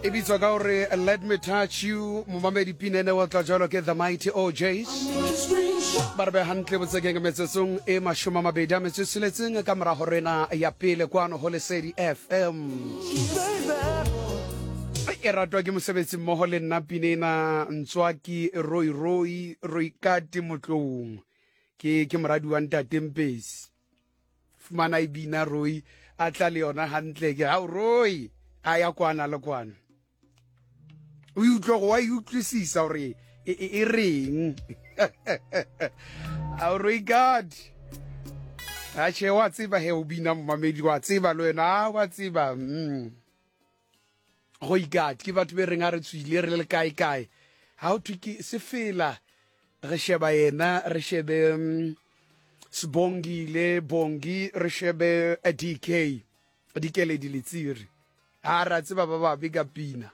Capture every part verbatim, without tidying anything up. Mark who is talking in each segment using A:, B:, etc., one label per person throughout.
A: e bitswa ka gore Let Me Touch You momamedi pinene wa tla jalo ke The Mighty O Js ba re be hantle botsekeng metsesong e mashome a mabedi a metso e tsheletseng ka morago rena ya pele kwano ho Lesedi F M e ratwa ke mosebetsi mmoho le nna pinena Ntswaki roi roi roi kati motlong ke ke moradi wa ntate Mpesi fumana e bina roi a tla le yona hantle ke ha roi a ya kwana le kwana o utlwa go wa utlwisisa hore e reng a roi god a che wa tseba he o bina mmamedi wa tseba le wena wa tseba mm roi god ke batho be reng a re tswile re le kae kae how to ke se fela re sheba yena re shebe Sibongile bongi re shebe a D K D K le dilitsiri a ra tseba ba ba biga pina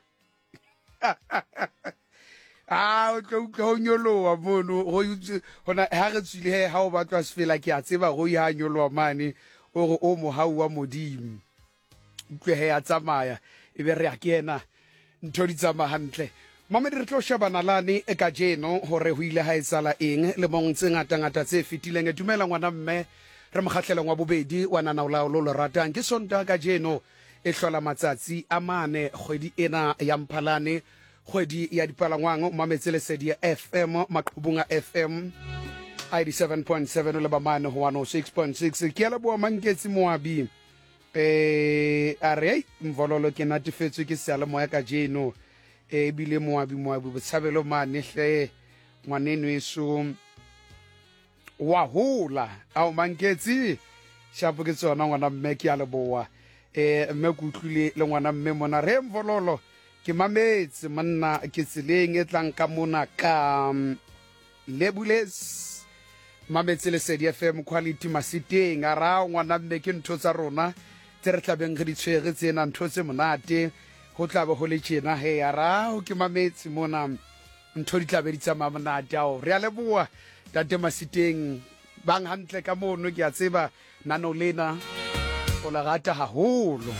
A: ah o tlo tlo nyoloa mono go hona ha re tswile he ha o batla se fela ke a tseba go ya nyoloa mane o o mo ha wa modimo ke he a tsamaya e be re a kena ntho di tsamaya hantle mama re tlo shebana lane e ka jeno hore ho ile ha etsala eng le mong tse ngata ngata tse fetileng e dumela ngwana mme re mokgahlelo wa bobedi wa nana o la lo lo ratang ke sonta ka jeno e hlola matsatsi a mane kgwedi ena ya Mphalane kgwedi ya dipalangwang mametse Lesedi F M maqhubunga F M eighty-seven point seven le ba mane ho one oh six point six ke ya leboa manketsi moabi eh are mvololo ke natifetswe ke sala moya ka jeno e bile moabi moabi botshabelo mane hle ngwaneno eso wa hola au manketsi shapo ke tsona ngwana mme ke ya leboa e mme ku tlile le ngwana mme mona re mvololo ke mametse monna ke tseleng e tlang ka mona ka Lebules mametse Lesedi F M quality masiteng a ra ngwana mme ke ntho tsa rona tse re tlabeng re di tshwere tsena ntho tse monate go tlabe go le tjena he ya ra o ke mametse mona ntho di tlabe di tsamaya monate ao re a leboa tate masiteng bang hantle ka mono ke a tseba nano lena o la rata haholo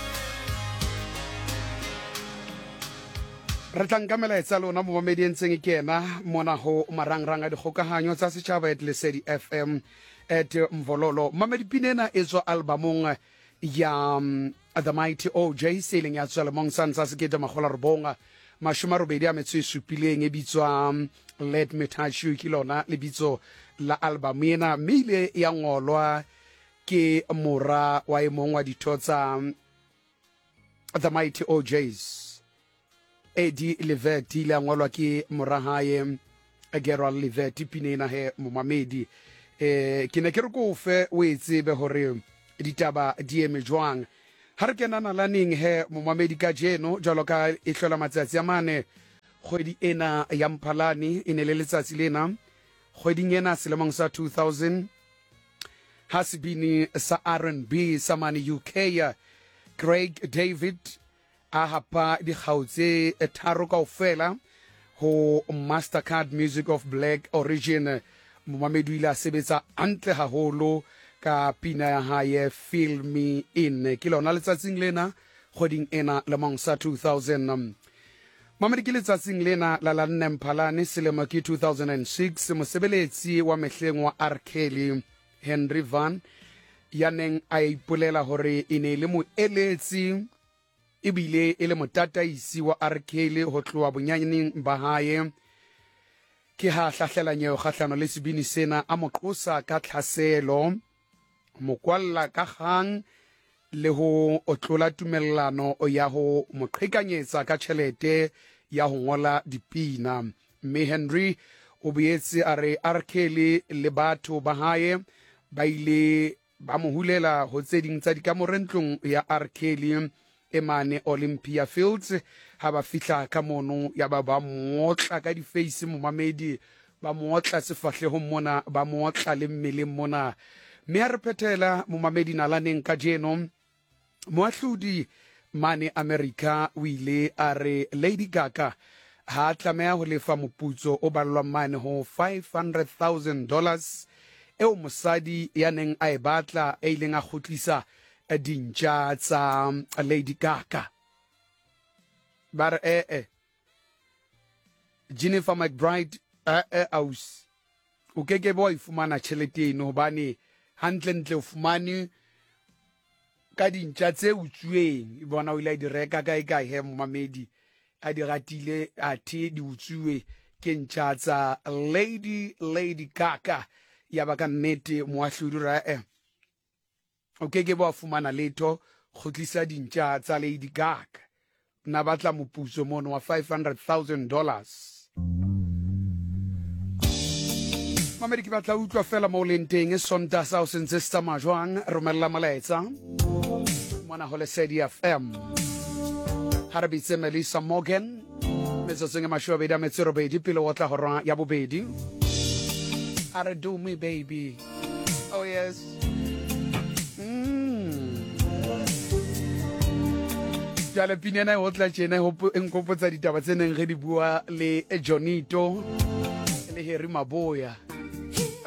A: re tlankamela etsa lona mo mamedi ntseng ke ena mona ho marangrang a dikgokahanyo tsa setjhaba at Lesedi F M at Mvololo mamedi pinena etswa albumong ya um, The Mighty O J selling ya tswela mong sansa se kete magola robonga mashoma robedi a metso e supileng e bitswa um, Let Me Touch You ke lona le bitso la album ena mile ya ngolwa ke mora wa emong wa ditotsa um, The Mighty O Js Eddie Levet ile ngolwa ke mora hae Gerald Levet pinena he momamedi eh ke ne ke re go fe o etsebe hore ditaba di eme jwang ha re kenana laning he momamedi ka jeno jalo ka e hlola matsatsi a mane kgwedi ena ya Mphalane e ne le letsatsi lena kgweding ena selemong sa two thousand hasibini sa R and B sa mane U K Craig David a hapa di gautse e tharo kaofela ho Mastercard Music of Black Origin momamedi ile a sebetsa antle haholo ka pina ya hae Feel Me In ke lona letsatsing lena kgoding ena le mong sa two thousand um, mamedi ke letsatsing lena la la nne Mphalane selemo ke two thousand six mosebeletsi wa mehleng wa R Kelly Henry Van ya neng a ipolela hore ene le moeletsi e bile e le motataisi wa R Kelly ho tloa bonyaneng ba hae ke ha hlahlela nyeo kgahlano le sebini sena a moqosa ka tlhaselo mokwalla ka gang le ho otlola tumellano ya ho moqhekanyetsa ka tšhelete ya ho ngola dipina mme Henry o boetse a re R Kelly le batho ba hae ba ile ba mohulela ho tseding tsa dikamorentlong ya R Kelly emane Olympia Fields ha ba fihla ka mono ya ba ba motla ka di face momamedi ba motla sefahlego mona ba motla le mmele mona me a re phethela momamedi nalaneng ka jeno moahlodi mane America o ile a re Lady Gaga ha tlamea ho lefa moputso o ballwang mane ho five hundred thousand dollars eo mosadi ya neng a e batla e ileng a khutlisa dintja tsa Lady Gaga ba re eh eh Jennifer McBride eh eh aus o ke ke bo ifumana tšhelete eno hobane hantle ntle o fumane ka dintša tse utsuweng bona o ile a di reka kae kae he momamedi a di ratile a the di utsuwe ke ntša tsa Lady Lady Gaga ya ba ka nnete moahlodi ra eh o ke ke bo a fumana letho go tlisa dintša tsa Lady Gaga na batla mopuso mono wa five hundred thousand dollars mamedi ke batla utlwa fela mo leng teng e sonta sa o sentse se tsamaya jwang romella molaetsa mona ho Lesedi F M ha re bitse Melissa Morgan metsotsong e mashome a mabedi a metso e robedi pele o tla hora ya bobedi a re do me baby oh yes jale pinena e otla tjena e nkopotsa ditaba tse neng re di bua le Jonito le Harry Maboya